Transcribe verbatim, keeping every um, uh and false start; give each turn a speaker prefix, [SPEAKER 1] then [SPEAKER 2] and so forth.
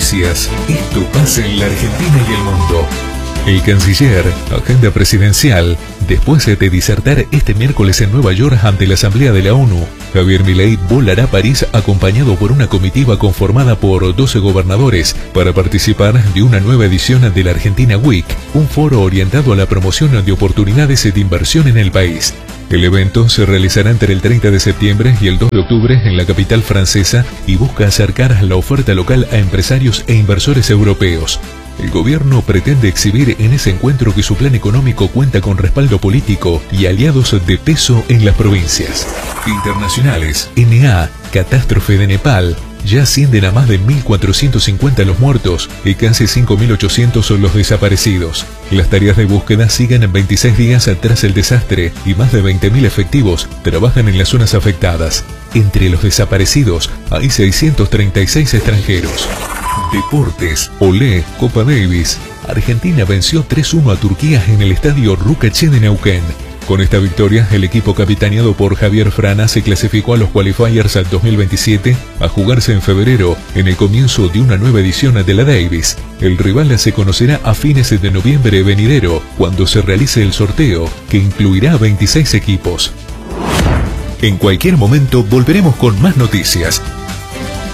[SPEAKER 1] noticias. Esto pasa en la Argentina y el mundo. El canciller, agenda presidencial, después de disertar este miércoles en Nueva York ante la Asamblea de la ONU, Javier Milei volará a París acompañado por una comitiva conformada por doce gobernadores para participar de una nueva edición de la Argentina Week, un foro orientado a la promoción de oportunidades de inversión en el país. El evento se realizará entre el treinta de septiembre y el dos de octubre en la capital francesa y busca acercar la oferta local a empresarios e inversores europeos. El gobierno pretende exhibir en ese encuentro que su plan económico cuenta con respaldo político y aliados de peso en las provincias. Internacionales. N A, catástrofe de Nepal. Ya ascienden a más de mil cuatrocientos cincuenta los muertos y casi cinco mil ochocientos son los desaparecidos. Las tareas de búsqueda siguen en veintiséis días tras el desastre y más de veinte mil efectivos trabajan en las zonas afectadas. Entre los desaparecidos hay seiscientos treinta y seis extranjeros. Deportes. Olé, Copa Davis. Argentina venció tres uno a Turquía en el estadio Rucaché de Neuquén. Con esta victoria, el equipo capitaneado por Javier Frana se clasificó a los qualifiers al dos mil veintisiete a jugarse en febrero, en el comienzo de una nueva edición de la Davis. El rival se conocerá a fines de noviembre venidero, cuando se realice el sorteo, que incluirá veintiséis equipos. En cualquier momento volveremos con más noticias.